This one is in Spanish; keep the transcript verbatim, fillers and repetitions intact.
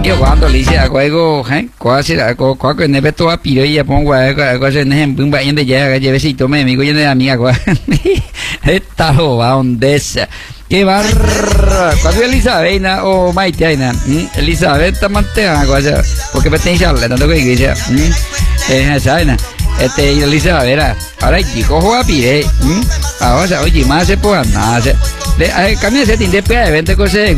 Yo cuando le hice algo, algo, ¿eh? Quase, algo, quase, ne beto a piro y ya pongo algo, algo, se ne, un baño de ya, ya besito, me amigo, ya de amiga, esta joda, ¿dónde es? Qué barra, cuando Elizabeth, o Maite, Aina, Elizabeth, mantea, cosa, porque me tenéis charla, tanto que dice, eh, ¿saben? Este, Elizabeth, verá, ahora el chico juega pire, ahora, oye, más se puede nada, cambia ese tinte de vente cosas.